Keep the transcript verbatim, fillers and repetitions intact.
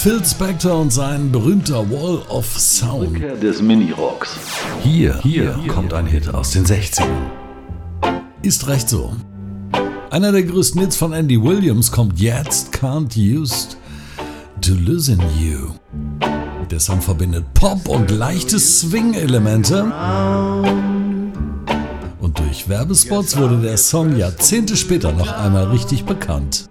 Phil Spector und sein berühmter Wall of Sound. Rückkehr des Minirocks. Hier, hier kommt ein Hit aus den sechzigern. Ist recht so. Einer der größten Hits von Andy Williams kommt jetzt, Can't Used to Losing You. Der Song verbindet Pop und leichte Swing-Elemente. Und durch Werbespots wurde der Song Jahrzehnte später noch einmal richtig bekannt.